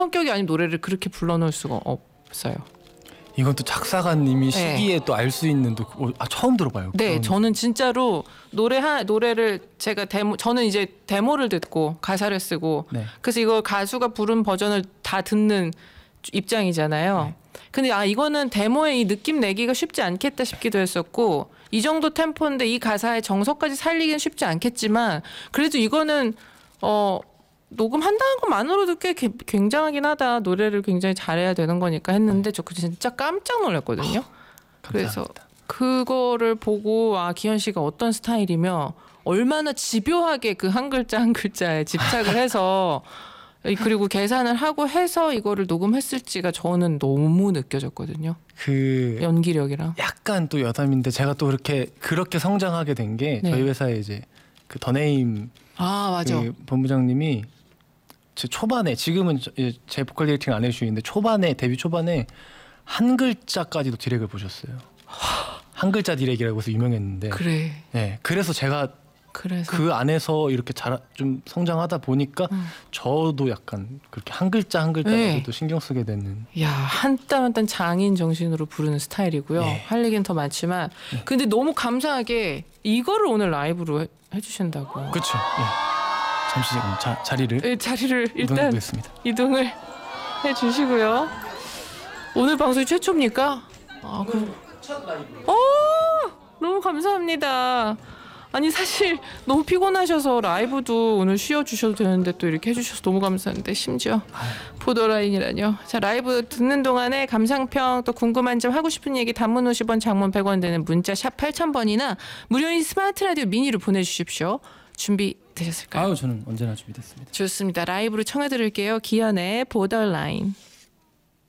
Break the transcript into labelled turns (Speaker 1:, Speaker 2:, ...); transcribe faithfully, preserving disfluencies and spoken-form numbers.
Speaker 1: 성격이 아닌 노래를 그렇게 불러놓을 수가 없어요.
Speaker 2: 이건 또 작사가님이
Speaker 1: 네.
Speaker 2: 시기에 또 알 수 있는 또 아, 처음 들어봐요.
Speaker 1: 네,
Speaker 2: 그런.
Speaker 1: 저는 진짜로 노래 하 노래를 제가 데모 저는 이제 데모를 듣고 가사를 쓰고
Speaker 2: 네.
Speaker 1: 그래서 이걸 가수가 부른 버전을 다 듣는 입장이잖아요.
Speaker 2: 네.
Speaker 1: 근데 아 이거는 데모의 이 느낌 내기가 쉽지 않겠다 싶기도 했었고 이 정도 템포인데 이 가사의 정서까지 살리기는 쉽지 않겠지만 그래도 이거는 어 녹음한다는 것만으로도 꽤 개- 굉장하긴 하다. 노래를 굉장히 잘해야 되는 거니까 했는데 저 진짜 깜짝 놀랐거든요. 그래서
Speaker 2: 감사합니다.
Speaker 1: 그거를 보고 아 기현 씨가 어떤 스타일이며 얼마나 집요하게 그 한 글자 한 글자에 집착을 해서 그리고 계산을 하고 해서 이거를 녹음했을지가 저는 너무 느껴졌거든요.
Speaker 2: 그
Speaker 1: 연기력이랑.
Speaker 2: 약간 또 여담인데 제가 또 그렇게 그렇게 성장하게 된 게
Speaker 1: 네.
Speaker 2: 저희 회사에 이제 그 더네임
Speaker 1: 아 맞아.
Speaker 2: 그 본부장님이 제 초반에 지금은 저- 예, 제 보컬 디렉팅 안 해주시는데 초반에 데뷔 초반에 한 글자까지도 디렉을 보셨어요. 한 글자 디렉이라고 해서 유명했는데
Speaker 1: 그래.
Speaker 2: 네, 그래서 제가
Speaker 1: 그래서
Speaker 2: 그 안에서 이렇게 잘 좀 성장하다 보니까
Speaker 1: 음.
Speaker 2: 저도 약간 그렇게 한 글자 한 글자도
Speaker 1: 네.
Speaker 2: 신경 쓰게 되는.
Speaker 1: 야, 한 땀 한 땀 장인 정신으로 부르는 스타일이고요.
Speaker 2: 예.
Speaker 1: 할 얘기는 더 많지만 근데 너무 감사하게 이거를 오늘 라이브로 해, 해주신다고.
Speaker 2: 그렇죠. 예. 잠시 지금 자, 자리를
Speaker 1: 예, 자리를 일단
Speaker 2: 이동하겠습니다.
Speaker 1: 이동을 해주시고요. 오늘 방송이 최초입니까? 아, 그... 어, 너무 감사합니다. 아니 사실 너무 피곤하셔서 라이브도 오늘 쉬어주셔도 되는데 또 이렇게 해주셔서 너무 감사한데 심지어 보더라인이라뇨. 자 라이브 듣는 동안에 감상평 또 궁금한 점 하고 싶은 얘기 단문 오십 원 장문 백 원 되는 문자 샵 팔천 번이나 무료인 스마트 라디오 미니로 보내주십시오. 준비되셨을까요?
Speaker 3: 아유 저는 언제나 준비됐습니다.
Speaker 1: 좋습니다. 라이브로 청해 드릴게요. 기현의 보더라인.